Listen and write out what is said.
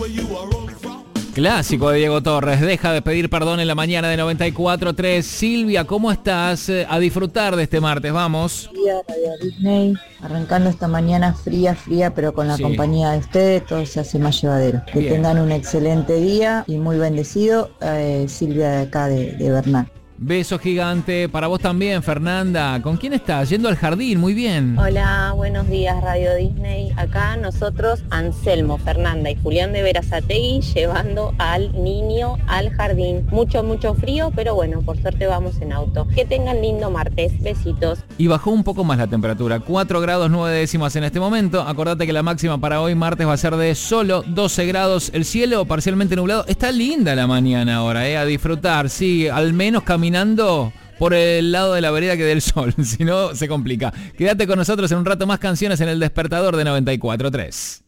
Clásico de Diego Torres, deja de pedir perdón en la mañana de 94.3. Silvia, ¿cómo estás? A disfrutar de este martes, vamos. Radio Disney, arrancando esta mañana fría, pero con la compañía de ustedes todo se hace más llevadero. Que tengan un excelente día y muy bendecido. Silvia de acá de Bernal. Beso gigante para vos también, Fernanda. ¿Con quién estás? Yendo al jardín, muy bien. Hola, buenos días Radio Disney. Acá nosotros, Anselmo, Fernanda y Julián de Berazategui, llevando al niño al jardín. Mucho frío, pero bueno, por suerte vamos en auto. Que tengan lindo martes. Besitos. Y bajó un poco más la temperatura, 4 grados 9 décimas en este momento. Acordate que la máxima para hoy martes va a ser de solo 12 grados. El cielo parcialmente nublado. Está linda la mañana ahora, a disfrutar. Sí, al menos caminando por el lado de la vereda que del sol, si no se complica. Quédate con nosotros en un rato más, canciones en el despertador de 94.3.